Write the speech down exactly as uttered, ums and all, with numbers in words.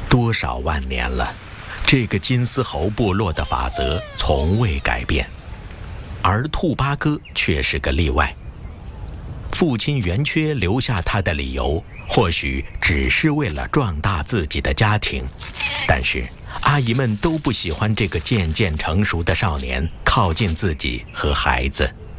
多少万年了，这个金丝猴部落的法则从未改变，而兔八哥却是个例外。父亲圆缺留下他的理由，或许只是为了壮大自己的家庭，但是阿姨们都不喜欢这个渐渐成熟的少年靠近自己和孩子。